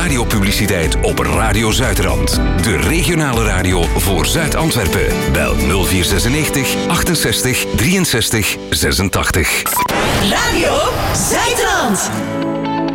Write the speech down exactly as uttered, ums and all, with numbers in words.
radiopubliciteit op Radio Zuidrand. De regionale radio voor Zuid-Antwerpen. Bel nul vier zesennegentig achtenzestig drieënzestig zesentachtig. Radio Zuidrand.